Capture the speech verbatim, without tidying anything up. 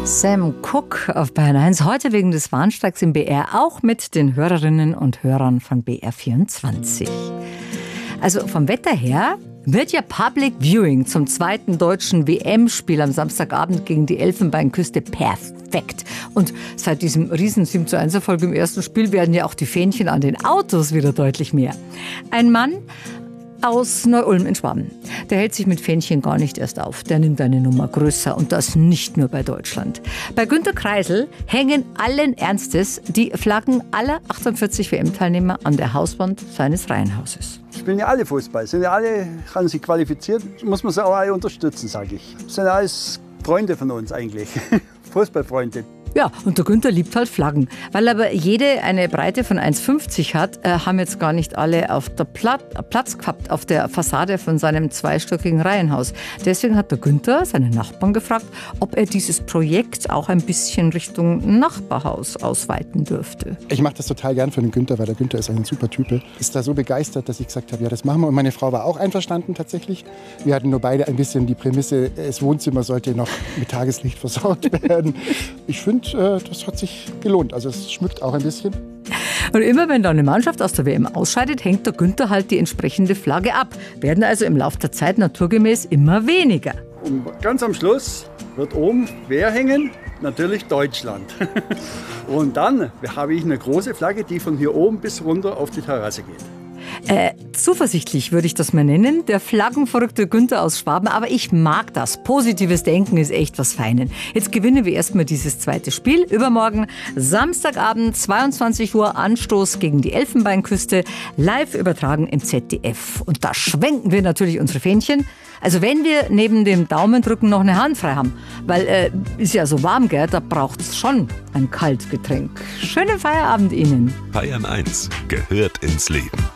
Sam Cooke auf Bayern eins, heute wegen des Warnstreiks im B R, auch mit den Hörerinnen und Hörern von B R vierundzwanzig. Also vom Wetter her wird ja Public Viewing zum zweiten deutschen W M-Spiel am Samstagabend gegen die Elfenbeinküste perfekt. Und seit diesem riesen sieben zu eins Erfolg im ersten Spiel werden ja auch die Fähnchen an den Autos wieder deutlich mehr. Ein Mann aus Neu-Ulm in Schwaben, der hält sich mit Fähnchen gar nicht erst auf. Der nimmt eine Nummer größer und das nicht nur bei Deutschland. Bei Günter Kreisel hängen allen Ernstes die Flaggen aller achtundvierzig W M-Teilnehmer an der Hauswand seines Reihenhauses. Spielen ja alle Fußball, sind ja alle, haben sich qualifiziert, muss man sie auch alle unterstützen, sage ich. Sind ja alles Freunde von uns eigentlich, Fußballfreunde. Ja, und der Günther liebt halt Flaggen. Weil aber jede eine Breite von eins fünfzig hat, äh, haben jetzt gar nicht alle auf der Plat- Platz gehabt auf der Fassade von seinem zweistöckigen Reihenhaus. Deswegen hat der Günther seinen Nachbarn gefragt, ob er dieses Projekt auch ein bisschen Richtung Nachbarhaus ausweiten dürfte. Ich mache das total gern für den Günther, weil der Günther ist ein super Typ. Ist da so begeistert, dass ich gesagt habe, ja, das machen wir. Und meine Frau war auch einverstanden tatsächlich. Wir hatten nur beide ein bisschen die Prämisse, das Wohnzimmer sollte noch mit Tageslicht versorgt werden. Ich finde, das hat sich gelohnt. Also es schmückt auch ein bisschen. Und immer wenn da eine Mannschaft aus der W M ausscheidet, hängt der Günther halt die entsprechende Flagge ab. Werden also im Laufe der Zeit naturgemäß immer weniger. Und ganz am Schluss wird oben wer hängen? Natürlich Deutschland. Und dann habe ich eine große Flagge, die von hier oben bis runter auf die Terrasse geht. Äh, zuversichtlich würde ich das mal nennen, der flaggenverrückte Günther aus Schwaben. Aber ich mag das. Positives Denken ist echt was Feines. Jetzt gewinnen wir erstmal dieses zweite Spiel. Übermorgen, Samstagabend, zweiundzwanzig Uhr, Anstoß gegen die Elfenbeinküste. Live übertragen im Z D F. Und da schwenken wir natürlich unsere Fähnchen. Also wenn wir neben dem Daumendrücken noch eine Hand frei haben. Weil äh, ist ja so warm, gell? Da braucht es schon ein Kaltgetränk. Schönen Feierabend Ihnen. Bayern eins gehört ins Leben.